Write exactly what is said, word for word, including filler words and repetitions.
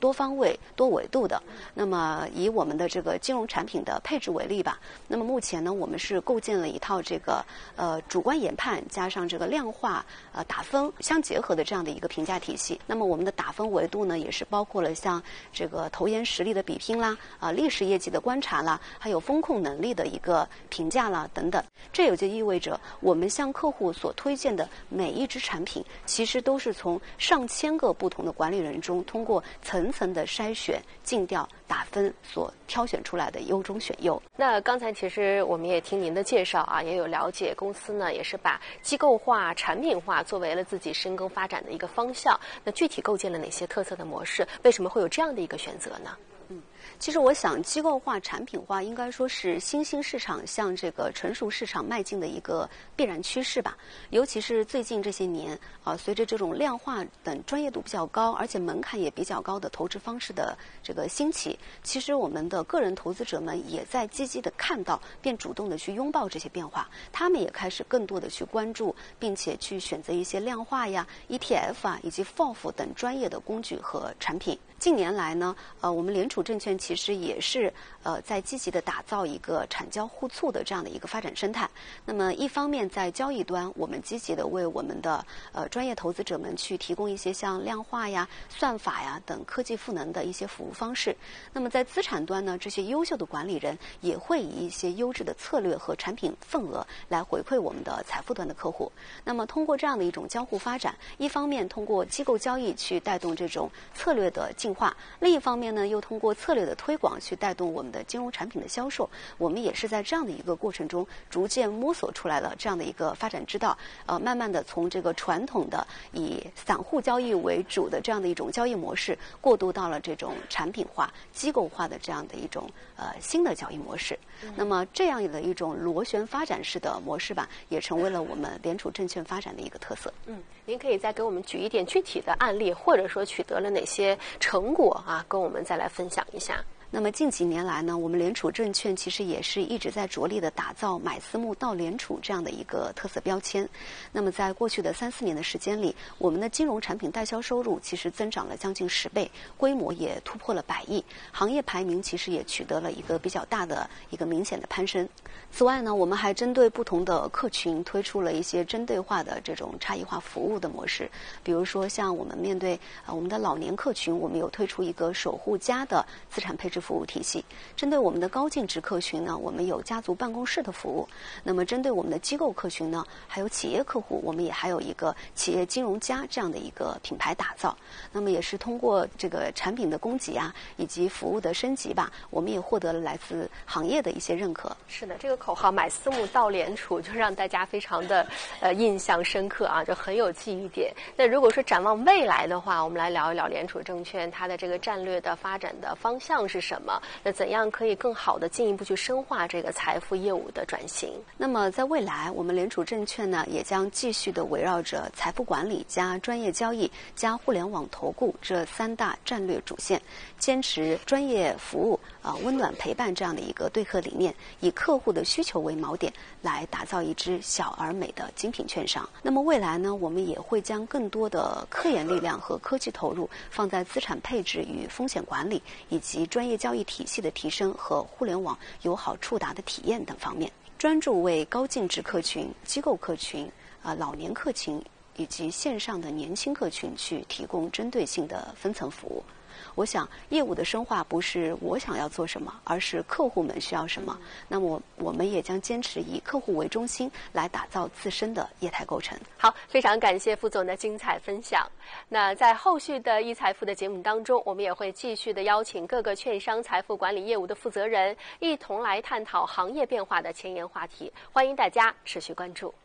多方位、多维度的。那么以我们的这个金融产品的配置为例吧，那么目前呢，我们是构建了一套这个呃主观研判加上这个量化呃打分相结合的这样的一个评价体系。那么我们的打分维度呢，也是包括了像这个投研实力的比拼啦，啊、呃、历史业绩的观察啦，还有风控能力的一个评价啦等等。这也就意味着我们向客户所推荐的每一支产品，其实都是从上千个不同的管理人中，通过层层的筛选、尽调、打分所挑选出来的优中选优。 那刚才其实我们也听您的介绍啊，也有了解公司呢也是把机构化、产品化作为了自己深耕发展的一个方向。那具体构建了哪些特色的模式？为什么会有这样的一个选择呢？ 其实我想，机构化、产品化应该说是新兴市场向这个成熟市场迈进的一个必然趋势吧。尤其是最近这些年，啊、呃，随着这种量化等专业度比较高，而且门槛也比较高的投资方式的这个兴起，其实我们的个人投资者们也在积极的看到，并主动的去拥抱这些变化。他们也开始更多的去关注，并且去选择一些量化呀、E T F 啊以及 F O F 等专业的工具和产品。近年来呢，呃，我们联储证券其实也是呃在积极的打造一个产交互促的这样的一个发展生态。那么一方面在交易端，我们积极的为我们的呃专业投资者们去提供一些像量化呀、算法呀等科技赋能的一些服务方式。那么在资产端呢，这些优秀的管理人也会以一些优质的策略和产品份额来回馈我们的财富端的客户。那么通过这样的一种交互发展，一方面通过机构交易去带动这种策略的进化，另一方面呢，又通过策略的推广去带动我们的金融产品的销售。我们也是在这样的一个过程中，逐渐摸索出来了这样的一个发展之道。呃，慢慢的从这个传统的以散户交易为主的这样的一种交易模式，过渡到了这种产品化、机构化的这样的一种呃新的交易模式。嗯、那么这样的一种螺旋发展式的模式吧，也成为了我们联储证券发展的一个特色。 嗯，您可以再给我们举一点具体的案例，或者说取得了哪些成果啊，跟我们再来分享一下。 那么近几年来呢，我们联储证券其实也是一直在着力的打造买私募到联储这样的一个特色标签。那么在过去的三四年的时间里，我们的金融产品代销收入其实增长了将近十倍，规模也突破了百亿，行业排名其实也取得了一个比较大的一个明显的攀升。此外呢，我们还针对不同的客群推出了一些针对化的这种差异化服务的模式。比如说像我们面对呃我们的老年客群，我们有推出一个守护家的资产配置服务体系。针对我们的高净值客群呢，我们有家族办公室的服务。那么针对我们的机构客群呢，还有企业客户，我们也还有一个企业金融家这样的一个品牌打造。那么也是通过这个产品的供给啊，以及服务的升级吧，我们也获得了来自行业的一些认可。 是的，这个口号买私募到联储就让大家非常的呃印象深刻啊，就很有记忆点。那如果说展望未来的话，我们来聊一聊联储证券它的这个战略的发展的方向是什么？那怎样可以更好的进一步去深化这个财富业务的转型？ 那么在未来，我们联储证券呢也将继续的围绕着财富管理加专业交易加互联网投顾这三大战略主线，坚持专业服务啊、呃、温暖陪伴这样的一个对客理念，以客户的需求为锚点，来打造一支小而美的精品券商。那么未来呢，我们也会将更多的科研力量和科技投入放在资产配置与风险管理，以及专业交易体系的提升和互联网友好触达的体验等方面，专注为高净值客群、机构客群、啊、呃、老年客群以及线上的年轻客群去提供针对性的分层服务。我想业务的深化不是我想要做什么，而是客户们需要什么。那么我们也将坚持以客户为中心来打造自身的业态构成。 好，非常感谢副总的精彩分享。那在后续的易财富的节目当中，我们也会继续的邀请各个券商财富管理业务的负责人，一同来探讨行业变化的前沿话题。欢迎大家持续关注。